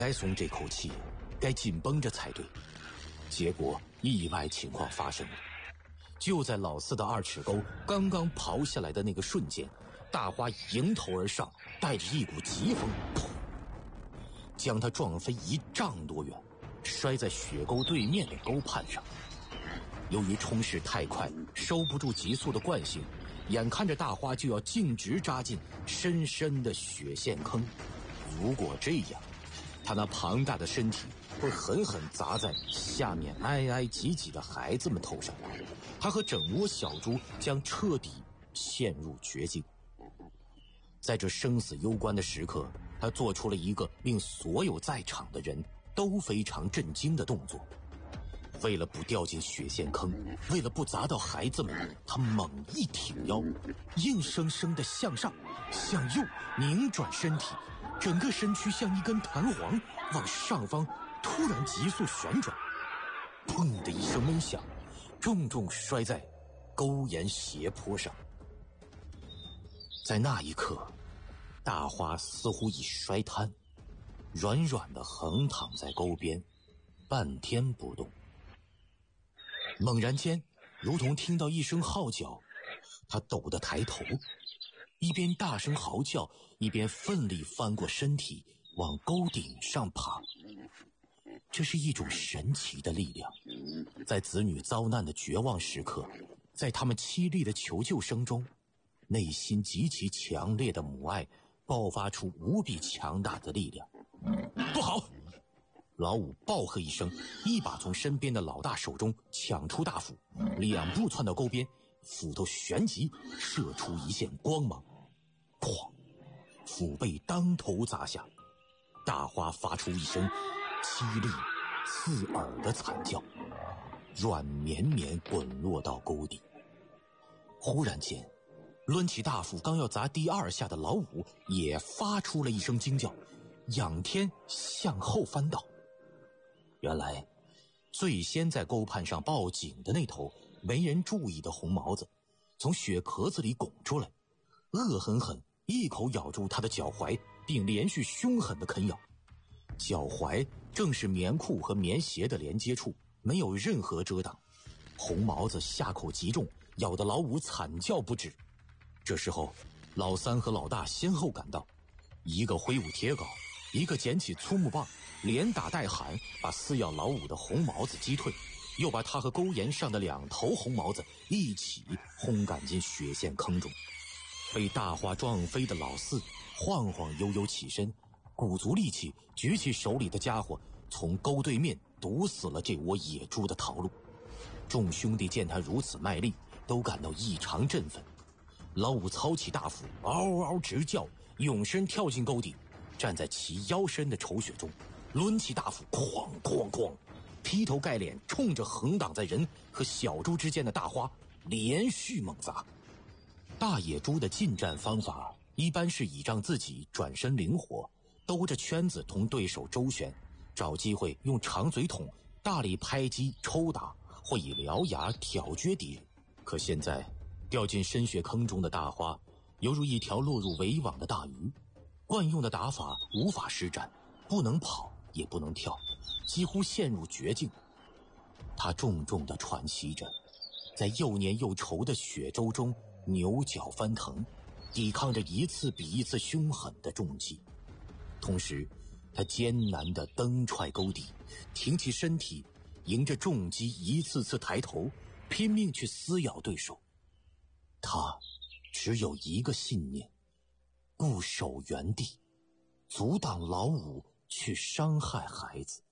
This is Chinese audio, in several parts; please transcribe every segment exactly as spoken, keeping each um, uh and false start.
该松这口气，该紧绷着才对。结果意外情况发生了，就在老四的二尺钩刚刚刨下来的那个瞬间，大花迎头而上，带着一股疾风，噗，将他撞飞一丈多远，摔在雪沟对面的沟畔上。由于冲势太快，收不住急速的惯性，眼看着大花就要径直扎进深深的雪陷坑。如果这样，他那庞大的身体会狠狠砸在下面挨挨挤挤的孩子们头上，他和整窝小猪将彻底陷入绝境。在这生死攸关的时刻，他做出了一个令所有在场的人都非常震惊的动作。为了不掉进雪陷坑，为了不砸到孩子们，他猛一挺腰，硬生生地向上向右拧转身体，整个身躯像一根弹簧往上方突然急速旋转，砰的一声闷响，重重摔在沟沿斜坡上。在那一刻，大花似乎已摔瘫，软软地横躺在沟边，半天不动。猛然间，如同听到一声号角，他陡地抬头，一边大声嚎叫，一边奋力翻过身体往沟顶上爬。这是一种神奇的力量，在子女遭难的绝望时刻，在他们凄厉的求救声中，内心极其强烈的母爱爆发出无比强大的力量。不好！老五暴喝一声，一把从身边的老大手中抢出大斧，两步窜到沟边，斧头旋即射出一线光芒，哐！斧被当头砸下，大花发出一声凄厉刺耳的惨叫，软绵绵滚落到沟底。忽然间，抡起大斧刚要砸第二下的老五也发出了一声惊叫，仰天向后翻倒。原来最先在沟畔上报警的那头没人注意的红毛子从雪壳子里拱出来，恶狠狠一口咬住他的脚踝，并连续凶狠地啃咬。脚踝正是棉裤和棉鞋的连接处，没有任何遮挡。红毛子下口极重，咬得老五惨叫不止。这时候老三和老大先后赶到，一个挥舞铁镐，一个捡起粗木棒，连打带喊把撕咬老五的红毛子击退，又把他和沟沿上的两头红毛子一起轰赶进雪陷坑中。被大花撞飞的老四晃晃悠悠起身，鼓足力气举起手里的家伙，从沟对面堵死了这窝野猪的逃路。众兄弟见他如此卖力，都感到异常振奋。老五操起大斧，嗷嗷直叫，勇身跳进沟底，站在其腰身的丑雪中，抡起大斧，哐哐哐，劈头盖脸冲着横挡在人和小猪之间的大花连续猛砸。大野猪的近战方法一般是倚仗自己转身灵活，兜着圈子同对手周旋，找机会用长嘴筒大力拍击抽打，或以獠牙挑撅敌人。可现在掉进深雪坑中的大花犹如一条落入围网的大鱼，惯用的打法无法施展，不能跑也不能跳，几乎陷入绝境。他重重地喘息着，在又黏又稠的雪洲中牛角翻腾，抵抗着一次比一次凶狠的重击。同时他艰难地蹬踹沟底，挺起身体，迎着重击一次次抬头，拼命去撕咬对手。他只有一个信念，固守原地，阻挡老五去伤害孩子。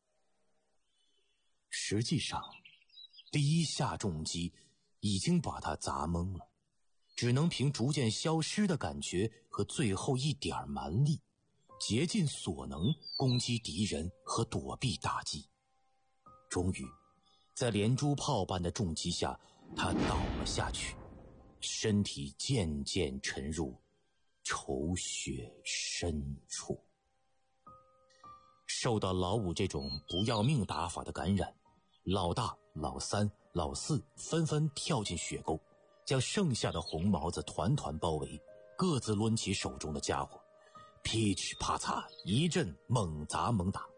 实际上第一下重击已经把他砸懵了，只能凭逐渐消失的感觉和最后一点蛮力，竭尽所能攻击敌人和躲避打击。终于在连珠炮般的重击下，他倒了下去，身体渐渐沉入稠雪深处。受到老五这种不要命打法的感染，老大、老三、老四纷纷跳进雪沟，将剩下的红毛子团团包围，各自抡起手中的家伙，噼哧啪嚓一阵猛砸猛打。